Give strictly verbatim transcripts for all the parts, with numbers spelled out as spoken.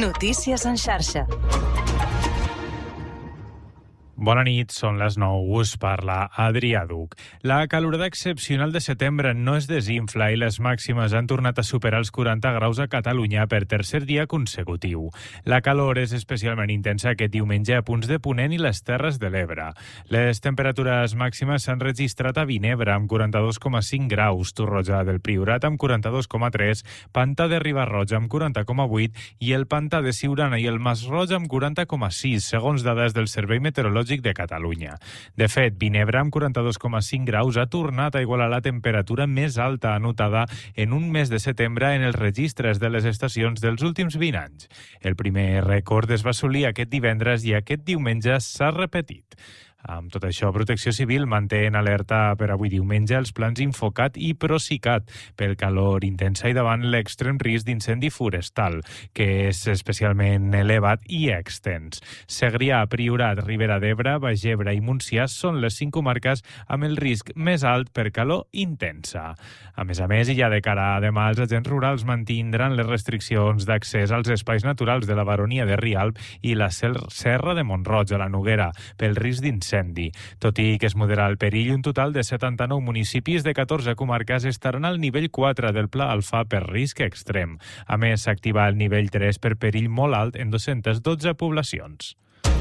Notícies en xarxa. Bona nit, són les nou, us parla Adrià Duc. La calorada excepcional de setembre no es desinfla i les màximes han tornat a superar els quaranta graus a Catalunya per tercer dia consecutiu. La calor és especialment intensa aquest diumenge a punts de Ponent i les Terres de l'Ebre. Les temperatures màximes s'han registrat a Vinebre amb quaranta-dos coma cinc graus, Torroja del Priorat amb quaranta-dos coma tres, Pantà de Riba-roja amb quaranta coma vuit i el Pantà de Siurana i el Masroig amb quaranta coma sis, segons dades del Servei Meteorològic de Catalunya. De fet, Vinebre amb quaranta-dos coma cinc graus ha tornat a igualar la temperatura més alta anotada en un mes de setembre en els registres de les estacions dels últims vint anys. El primer rècord es va assolir aquest divendres i aquest diumenge s'ha repetit. Amb tot això, Protecció Civil manté en alerta per avui diumenge els plans Infocat i Procicat pel calor intensa i davant l'extrem risc d'incendi forestal, que és especialment elevat i extens. Segrià, Priorat, Ribera d'Ebre, Baix Ebre i Montsià són les cinc comarques amb el risc més alt per calor intensa. A més a més, i ja de cara a demà, els agents rurals mantindran les restriccions d'accés als espais naturals de la Baronia de Rialb i la Serra de Mont-roig a la Noguera pel risc d'incendi. Tot i que es modera el perill, un total de setanta-nou municipis de catorze comarques estaran al nivell quatre del Pla Alfa per risc extrem. A més, s'activa el nivell tres per perill molt alt en dos-centes dotze poblacions.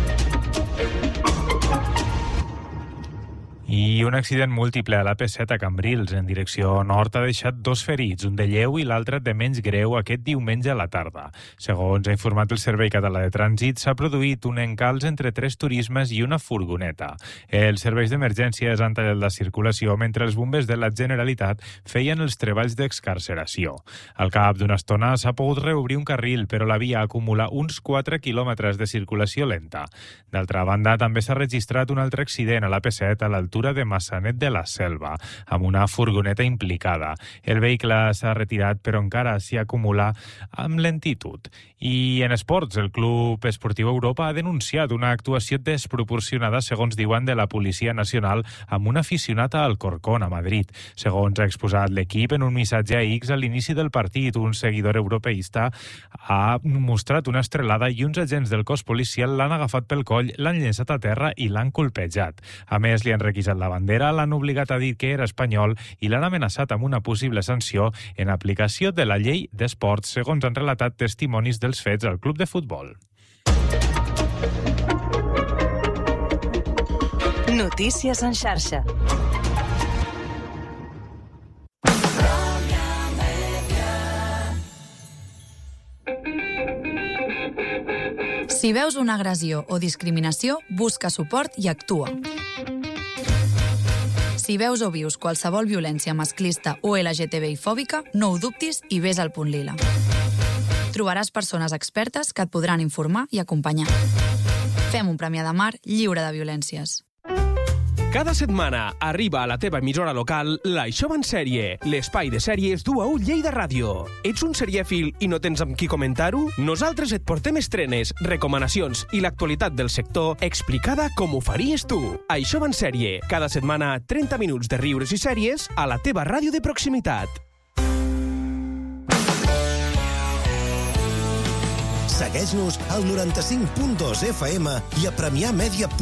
I un accident múltiple a l'A P set a Cambrils, en direcció nord, ha deixat dos ferits, un de lleu i l'altre de menys greu aquest diumenge a la tarda. Segons ha informat el Servei Català de Trànsit, s'ha produït un encalç entre tres turismes i una furgoneta. Els serveis d'emergències han tallat la circulació mentre els bombers de la Generalitat feien els treballs d'excarceració. Al cap d'una estona s'ha pogut reobrir un carril, però la via acumula uns quatre quilòmetres de circulació lenta. D'altra banda, també s'ha registrat un altre accident a l'A P set a l'altura de Massanet de la Selva, amb una furgoneta implicada. El vehicle s'ha retirat, però encara s'hi acumula amb lentitud. I en esports, el Club Esportiu Europa ha denunciat una actuació desproporcionada, segons diuen, de la Policia Nacional amb un aficionat a Alcorcón, a Madrid. Segons ha exposat l'equip en un missatge a X a l'inici del partit, un seguidor europeista ha mostrat una estrelada i uns agents del cos policial l'han agafat pel coll, l'han llençat a terra i l'han colpejat. A més, li han requisat la bandera, l'han obligat a dir que era espanyol i l'han amenaçat amb una possible sanció en aplicació de la llei d'esports, segons han relatat testimonis dels fets al club de futbol. Notícies en xarxa. Si veus una agressió o discriminació, busca suport i actua. Si veus o vius qualsevol violència masclista o L G T B I-fòbica, no ho dubtis i ves al Punt Lila. Trobaràs persones expertes que et podran informar i acompanyar. Fem un Premià de Mar lliure de violències. Cada setmana arriba a la teva emissora local l'Això va en sèrie, l'espai de sèries d'U A U Lleida Ràdio. Ets un serièfil i no tens amb qui comentar-ho? Nosaltres et portem estrenes, recomanacions i l'actualitat del sector explicada com ho faries tu. Això va en sèrie, cada setmana trenta minuts de riures i sèries a la teva ràdio de proximitat. Segueix-nos al noranta-cinc punt dos F M i a premià media punt com.